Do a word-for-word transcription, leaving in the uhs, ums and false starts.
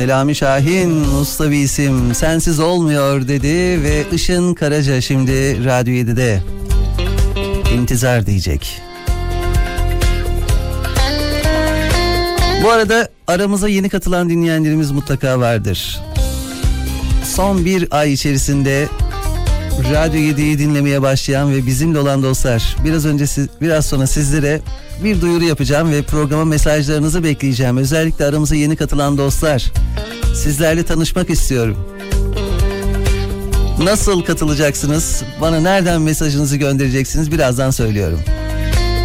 Selami Şahin usta bir isim, sensiz olmuyor dedi ve Işın Karaca şimdi Radyo yedide İntizar diyecek. Bu arada aramıza yeni katılan dinleyenlerimiz mutlaka vardır. Son bir ay içerisinde Radyo yediyi dinlemeye başlayan ve bizimle olan dostlar, biraz önce siz, biraz sonra sizlere bir duyuru yapacağım ve programa mesajlarınızı bekleyeceğim. Özellikle aramıza yeni katılan dostlar, sizlerle tanışmak istiyorum. Nasıl katılacaksınız? Bana nereden mesajınızı göndereceksiniz? Birazdan söylüyorum.